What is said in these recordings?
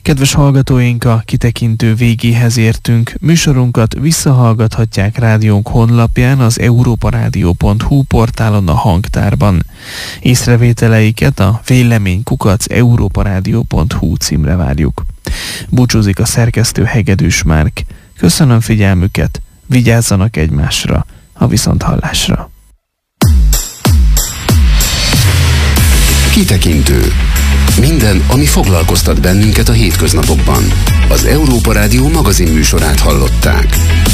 Kedves hallgatóink, a kitekintő végéhez értünk. Műsorunkat visszahallgathatják rádiónk honlapján, az europaradio.hu portálon, a hangtárban. Észrevételeiket a vélemény@europaradio.hu címre várjuk. Búcsúzik a szerkesztő, Hegedűs Márk. Köszönöm figyelmüket, vigyázzanak egymásra, a viszonthallásra. Kitekintő. Minden, ami foglalkoztat bennünket a hétköznapokban. Az Európa Rádió magazin műsorát hallották.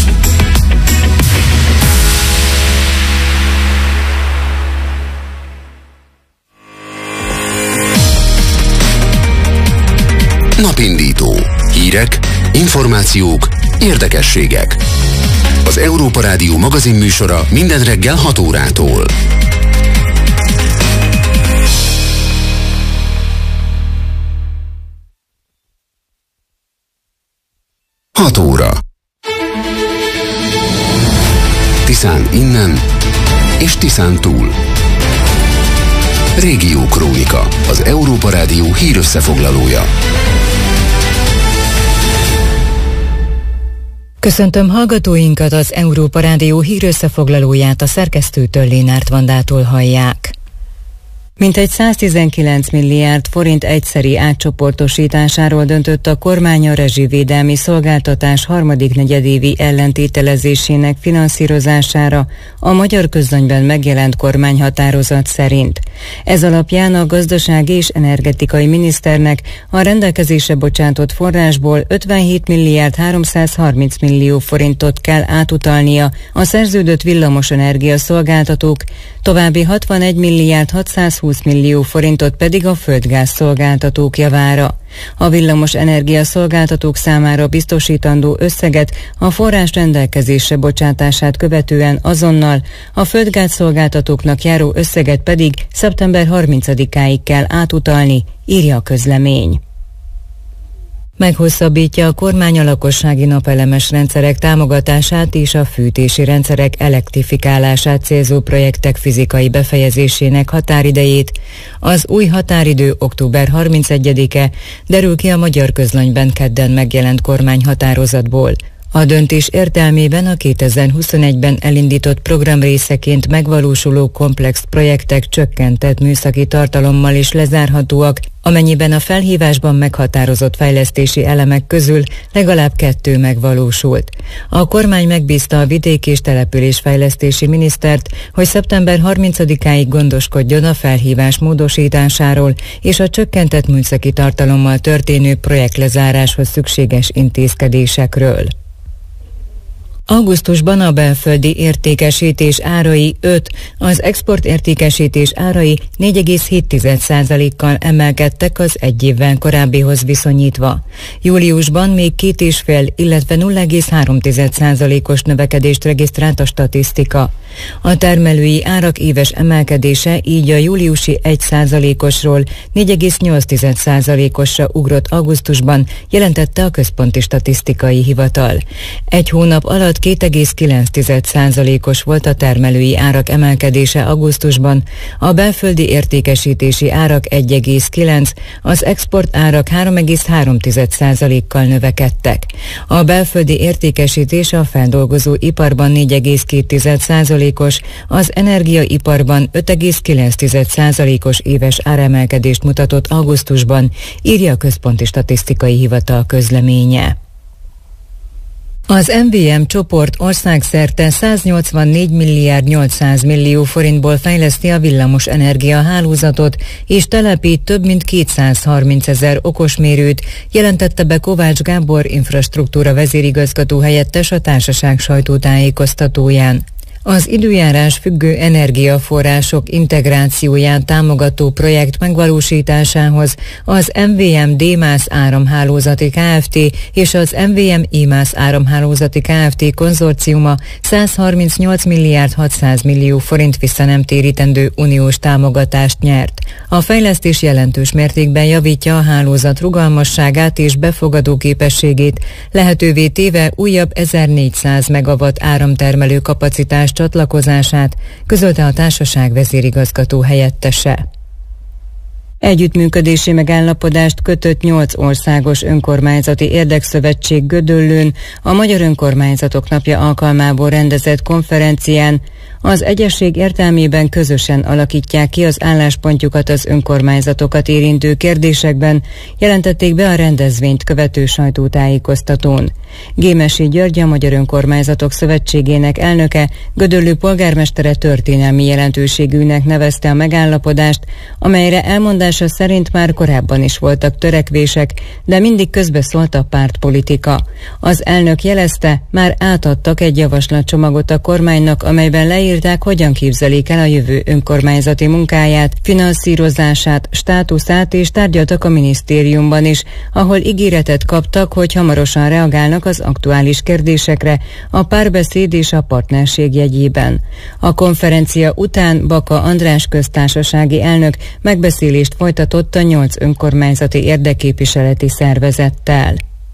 Napindító. Hírek, információk, érdekességek. Az Európa Rádió magazin műsora minden reggel 6 órától. Hat óra. Tiszán innen és Tiszán túl. Régió Krónika, az Európa Rádió hírösszefoglalója. Köszöntöm hallgatóinkat, az Európa Rádió hírösszefoglalóját a szerkesztőtől, Lénárt Vandától hallják. Mintegy 119 milliárd forint egyszeri átcsoportosításáról döntött a kormány a rezsivédelmi szolgáltatás harmadik negyedévi ellentételezésének finanszírozására a Magyar Közlönyben megjelent kormányhatározat szerint. Ez alapján a gazdasági és energetikai miniszternek a rendelkezésre bocsátott forrásból 57 milliárd 330 millió forintot kell átutalnia a szerződött villamosenergia szolgáltatók, további 61 milliárd 620 millió forintot pedig a földgáz szolgáltatók javára. A villamos energia szolgáltatók számára biztosítandó összeget a forrás rendelkezésre bocsátását követően azonnal, a földgáz szolgáltatóknak járó összeget pedig szeptember 30-áig kell átutalni, írja a közlemény. Meghosszabbítja a kormány a lakossági napelemes rendszerek támogatását és a fűtési rendszerek elektrifikálását célzó projektek fizikai befejezésének határidejét. Az új határidő október 31-e, derül ki a Magyar Közlönyben kedden megjelent kormányhatározatból. A döntés értelmében a 2021-ben elindított program részeként megvalósuló komplex projektek csökkentett műszaki tartalommal is lezárhatóak, amennyiben a felhívásban meghatározott fejlesztési elemek közül legalább 2 megvalósult. A kormány megbízta a vidék- és településfejlesztési minisztert, hogy szeptember 30-áig gondoskodjon a felhívás módosításáról és a csökkentett műszaki tartalommal történő projektlezáráshoz szükséges intézkedésekről. Augusztusban a belföldi értékesítés árai 5, az exportértékesítés árai 4,7%-kal emelkedtek az egy évvel korábbihoz viszonyítva. Júliusban még 2,5, illetve 0,3%-os növekedést regisztrált a statisztika. A termelői árak éves emelkedése így a júliusi 1%-osról 4,8%-osra ugrott augusztusban, jelentette a Központi Statisztikai Hivatal. Egy hónap alatt 2,9%-os volt a termelői árak emelkedése augusztusban, a belföldi értékesítési árak 1,9, az export árak 3,3%-kal növekedtek. A belföldi értékesítés a feldolgozó iparban 4,2%-os, az energiaiparban 5,9%-os éves áremelkedést mutatott augusztusban, írja a Központi Statisztikai Hivatal közleménye. Az MVM csoport országszerte 184 milliárd 800 millió forintból fejleszti a villamos energia hálózatot, és telepít több mint 230 000 okosmérőt, jelentette be Kovács Gábor infrastruktúra vezérigazgató helyettes a társaság sajtótájékoztatóján. Az időjárás függő energiaforrások integrációját támogató projekt megvalósításához az MVM D-MÁSZ áramhálózati Kft. És az MVM I-MÁSZ áramhálózati Kft. Konzorciuma 138 milliárd 600 millió forint visszanemtérítendő uniós támogatást nyert. A fejlesztés jelentős mértékben javítja a hálózat rugalmasságát és befogadó képességét, lehetővé téve újabb 1400 megawatt áramtermelő kapacitás csatlakozását, közölte a társaság vezérigazgató helyettese. Együttműködési megállapodást kötött 8 országos önkormányzati érdekszövetség Gödöllőn a Magyar Önkormányzatok Napja alkalmából rendezett konferencián. Az egyezség értelmében közösen alakítják ki az álláspontjukat az önkormányzatokat érintő kérdésekben, jelentették be a rendezvényt követő sajtótájékoztatón. Gémesi György, a Magyar Önkormányzatok Szövetségének elnöke, Gödöllő polgármestere történelmi jelentőségűnek nevezte a megállapodást, amelyre elmondása szerint már korábban is voltak törekvések, de mindig közbeszólt a pártpolitika. Az elnök jelezte, már átadtak egy javaslatcsomagot a kormánynak, amelyben leírták, hogyan képzelik el a jövő önkormányzati munkáját, finanszírozását, státuszát, és tárgyaltak a minisztériumban is, ahol ígéretet kaptak, hogy hamarosan reagálnak az aktuális kérdésekre a párbeszéd és a partnerség jegyében. A konferencia után Baka András köztársasági elnök megbeszélést folytatott a 8 önkormányzati érdekképviseleti szervezettel.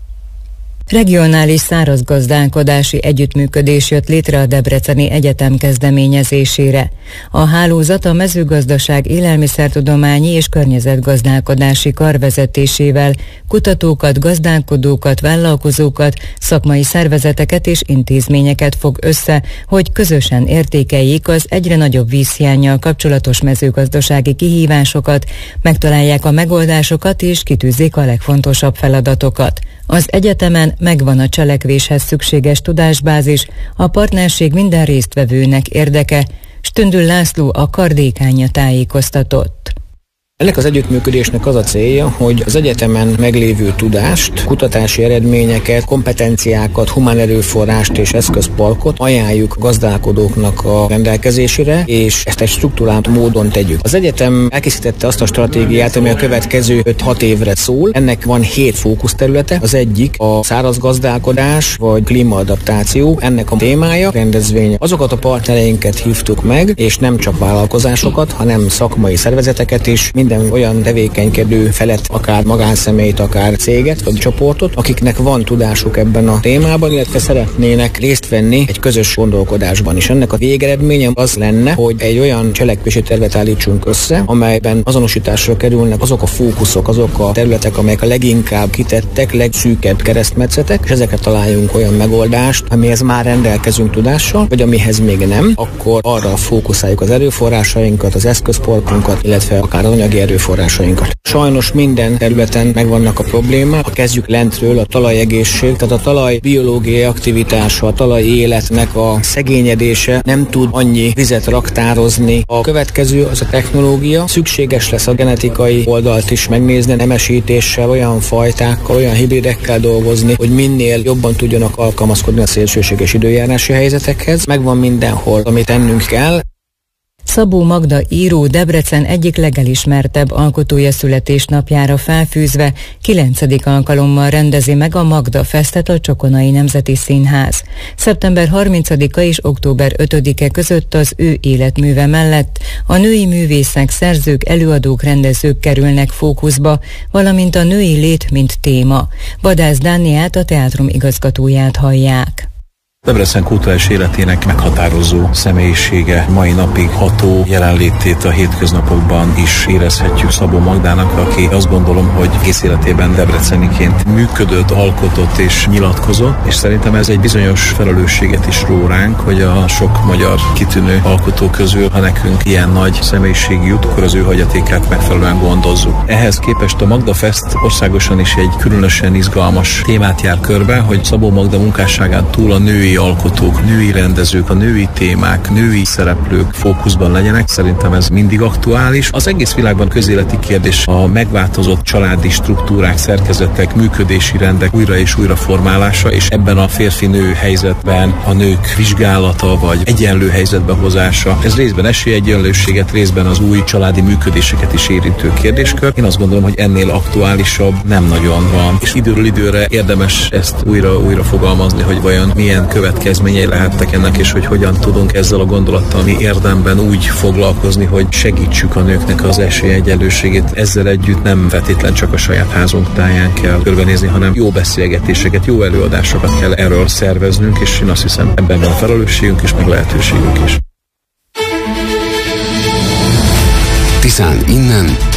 Regionális szárazgazdálkodási együttműködés jött létre a Debreceni Egyetem kezdeményezésére. A hálózat a mezőgazdaság, élelmiszertudományi és környezetgazdálkodási kar vezetésével kutatókat, gazdálkodókat, vállalkozókat, szakmai szervezeteket és intézményeket fog össze, hogy közösen értékeljék az egyre nagyobb vízhiánnyal kapcsolatos mezőgazdasági kihívásokat, megtalálják a megoldásokat és kitűzzék a legfontosabb feladatokat. Az egyetemen megvan a cselekvéshez szükséges tudásbázis, a partnerség minden résztvevőnek érdeke. Stündül László, a kar dékánja tájékoztatott. Ennek az együttműködésnek az a célja, hogy az egyetemen meglévő tudást, kutatási eredményeket, kompetenciákat, humán erőforrást és eszközparkot ajánljuk gazdálkodóknak a rendelkezésére, és ezt egy strukturált módon tegyük. Az egyetem elkészítette azt a stratégiát, ami a következő 5-6 évre szól. Ennek van 7 fókuszterülete. Az egyik a száraz gazdálkodás vagy klímaadaptáció, ennek a témája, rendezvény. Azokat a partnereinket hívtuk meg, és nem csak vállalkozásokat, hanem szakmai szervezeteket is, minden olyan tevékenykedő felet, akár magánszemélyt, akár céget, vagy csoportot, akiknek van tudásuk ebben a témában, illetve szeretnének részt venni egy közös gondolkodásban is. Ennek a végeredménye az lenne, hogy egy olyan cselekvési tervet állítsunk össze, amelyben azonosításra kerülnek azok a fókuszok, azok a területek, amelyek a leginkább kitettek, legszűkebb keresztmetszetek, és ezeket találjunk olyan megoldást, amihez már rendelkezünk tudással, vagy amihez még nem, akkor arra fókuszáljuk az erőforrásainkat, az eszközparkunkat, illetve akár az anyagi erőforrásainkat. Sajnos minden területen megvannak a problémák. Ha kezdjük lentről, a talajegészség, tehát a talaj biológiai aktivitása, a talaj életnek a szegényedése nem tud annyi vizet raktározni. A következő az a technológia. Szükséges lesz a genetikai oldalt is megnézni, nemesítéssel, olyan fajtákkal, olyan hibridekkel dolgozni, hogy minél jobban tudjanak alkalmazkodni a szélsőséges időjárási helyzetekhez. Megvan mindenhol, amit tennünk kell. Szabó Magda író Debrecen egyik legelismertebb alkotója születésnapjára felfűzve 9. alkalommal rendezi meg a Magda Festet a Csokonai Nemzeti Színház. Szeptember 30-a és október 5-e között az ő életműve mellett a női művészek, szerzők, előadók, rendezők kerülnek fókuszba, valamint a női lét, mint téma. Vadász Dániát, a teátrum igazgatóját hallják. Debrecen kulturális életének meghatározó személyisége, mai napig ható jelenlétét a hétköznapokban is érezhetjük Szabó Magdának, aki azt gondolom, hogy egész életében debreceniként működött, alkotott és nyilatkozott, és szerintem ez egy bizonyos felelősséget is ró ránk, hogy a sok magyar kitűnő alkotó közül, ha nekünk ilyen nagy személyiség jut, akkor az ő hagyatékát megfelelően gondozzuk. Ehhez képest a Magda Fest országosan is egy különösen izgalmas témát jár körbe, hogy Szabó Magda munkásságán túl a női alkotók, női rendezők, a női témák, női szereplők fókuszban legyenek. Szerintem ez mindig aktuális. Az egész világban közéleti kérdés a megváltozott családi struktúrák, szerkezetek, működési rendek újra és újra formálása, és ebben a férfi-nő helyzetben a nők vizsgálata vagy egyenlő helyzetbe hozása. Ez részben esélyegyenlőséget, részben az új családi működéseket is érintő kérdéskör. Én azt gondolom, hogy ennél aktuálisabb nem nagyon van. És időről időre érdemes ezt újra fogalmazni, hogy vajon milyen következményei lehettek ennek, és hogy hogyan tudunk ezzel a gondolattal mi érdemben úgy foglalkozni, hogy segítsük a nőknek az esélyegyenlőségét. Ezzel együtt nem feltétlen csak a saját házunk táján kell körbenézni, hanem jó beszélgetéseket, jó előadásokat kell erről szerveznünk, és én azt hiszem, ebben van felelősségünk és meg lehetőségünk is. Tiszán innen,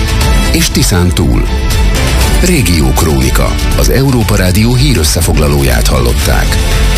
és Tiszán túl. Régió Krónika, az Európa Rádió hírösszefoglalóját hallották.